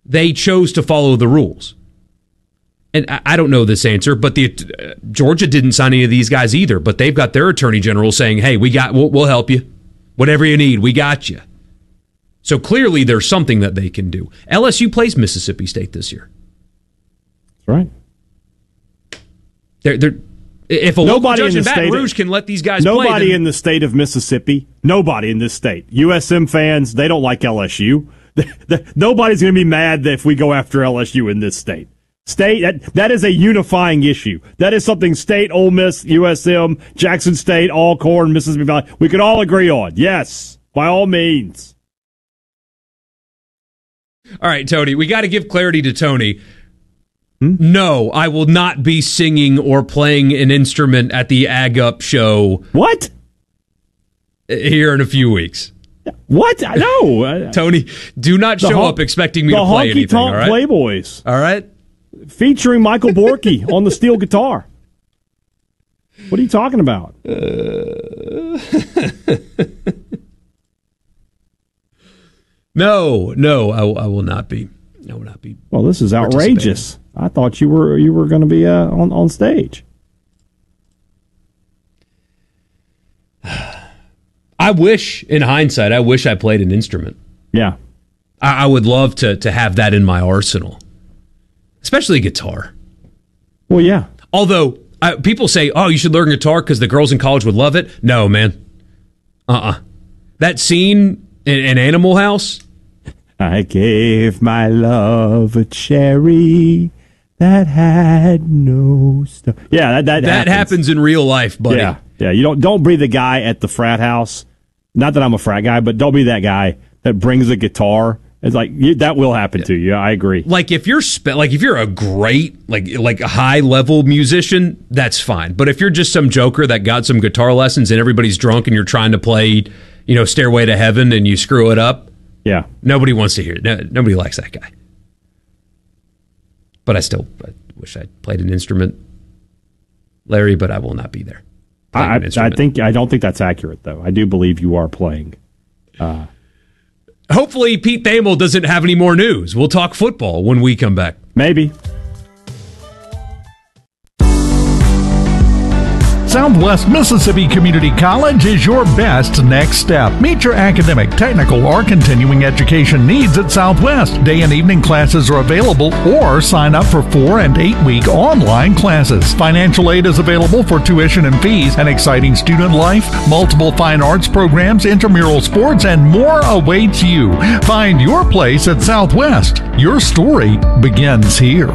they chose to follow the rules. And I don't know this answer, but Georgia didn't sign any of these guys either. But they've got their attorney general saying, "Hey, we'll help you. Whatever you need, we got you." So clearly, there's something that they can do. LSU plays Mississippi State this year. That's right. If a local judge in Baton Rouge can let these guys play, nobody in the state of Mississippi, nobody in this state, USM fans, they don't like LSU. Nobody's going to be mad if we go after LSU in this state. That is a unifying issue. That is something State, Ole Miss, USM, Jackson State, Alcorn, Mississippi Valley, we could all agree on. Yes, by all means. All right, Tony, we got to give clarity to Tony. No, I will not be singing or playing an instrument at the Ag Up show. What? Here in a few weeks. What? No. Tony, do not show up expecting me to play anything, all right? The Honky Tonk Playboys. All right? Featuring Michael Borky on the steel guitar. What are you talking about? No, I will not be. I will not be. Well, this is outrageous. I thought you were going to be on stage. I wish, in hindsight, I played an instrument. Yeah. I would love to have that in my arsenal, especially guitar. Well, yeah. Although people say, "Oh, you should learn guitar because the girls in college would love it." No, man. That scene in Animal House. I gave my love a cherry that had no stuff. Yeah, that happens in real life, buddy. Yeah. You don't be the guy at the frat house. Not that I'm a frat guy, but don't be that guy that brings a guitar. It's like that will happen to you. I agree. Like if you're a great like a high level musician, that's fine. But if you're just some joker that got some guitar lessons and everybody's drunk and you're trying to play, Stairway to Heaven and you screw it up. Yeah. Nobody wants to hear it. Nobody likes that guy. But I wish I played an instrument, Larry, but I will not be there. I don't think that's accurate, though. I do believe you are playing. Hopefully Pete Thamel doesn't have any more news. We'll talk football when we come back. Maybe. Southwest Mississippi Community College is your best next step. Meet your academic, technical, or continuing education needs at Southwest. Day and evening classes are available, or sign up for 4- and 8-week online classes. Financial aid is available for tuition and fees, an exciting student life, multiple fine arts programs, intramural sports, and more awaits you. Find your place at Southwest. Your story begins here.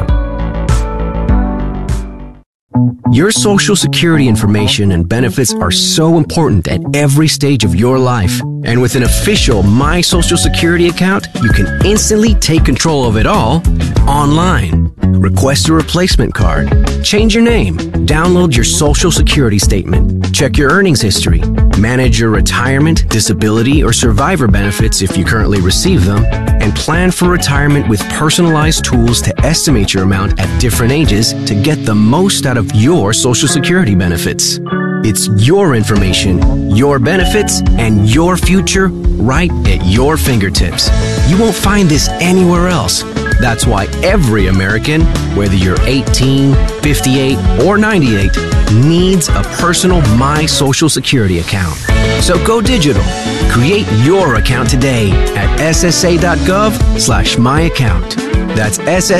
Your Social Security information and benefits are so important at every stage of your life. And with an official My Social Security account, you can instantly take control of it all online. Request a replacement card, change your name, download your Social Security statement, check your earnings history, manage your retirement, disability, or survivor benefits if you currently receive them, and plan for retirement with personalized tools to estimate your amount at different ages to get the most out of your Social Security benefits. It's your information, your benefits, and your future right at your fingertips. You won't find this anywhere else. That's why every American, whether you're 18, 58, or 98, needs a personal My Social Security account. So go digital. Create your account today at ssa.gov/myaccount. That's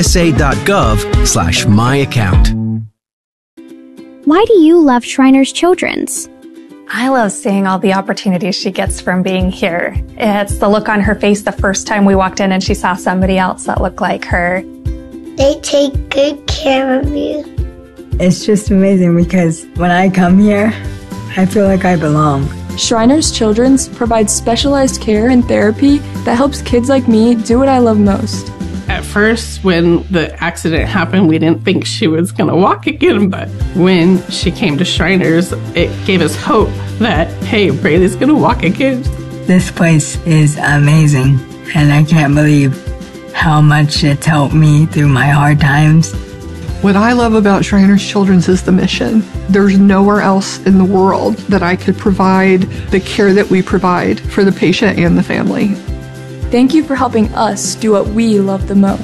ssa.gov/myaccount. Why do you love Shriners Children's? I love seeing all the opportunities she gets from being here. It's the look on her face the first time we walked in and she saw somebody else that looked like her. They take good care of you. It's just amazing because when I come here, I feel like I belong. Shriners Children's provides specialized care and therapy that helps kids like me do what I love most. At first, when the accident happened, we didn't think she was going to walk again, but when she came to Shriners, it gave us hope that, hey, Braylee's going to walk again. This place is amazing, and I can't believe how much it's helped me through my hard times. What I love about Shriners Children's is the mission. There's nowhere else in the world that I could provide the care that we provide for the patient and the family. Thank you for helping us do what we love the most.